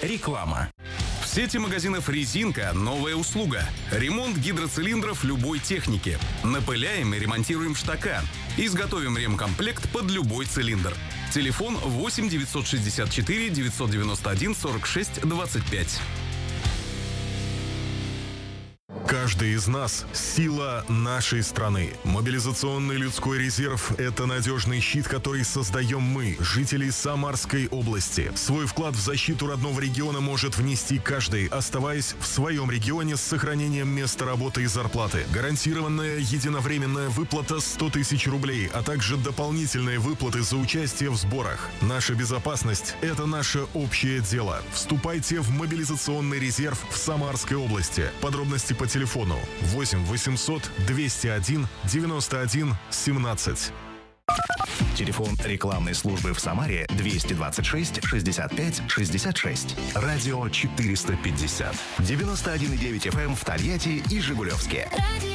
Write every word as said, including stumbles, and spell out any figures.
Реклама. В сети магазинов «Резинка» новая услуга. Ремонт гидроцилиндров любой техники. Напыляем и ремонтируем штока. Изготовим ремкомплект под любой цилиндр. Телефон восемь девятьсот шестьдесят четыре девятьсот девяносто один сорок шесть двадцать пять. Каждый из нас – сила нашей страны. Мобилизационный людской резерв – это надежный щит, который создаем мы, жители Самарской области. Свой вклад в защиту родного региона может внести каждый, оставаясь в своем регионе с сохранением места работы и зарплаты. Гарантированная единовременная выплата сто тысяч рублей, а также дополнительные выплаты за участие в сборах. Наша безопасность – это наше общее дело. Вступайте в мобилизационный резерв в Самарской области. Подробности по телефону восемь восемьсот двести один девяносто один семнадцать. Телефон рекламной службы в Самаре двести двадцать шесть шестьдесят пять шестьдесят шесть. Радио четыреста пятьдесят. девяносто один и девять эф эм в Тольятти и Жигулевске. Радио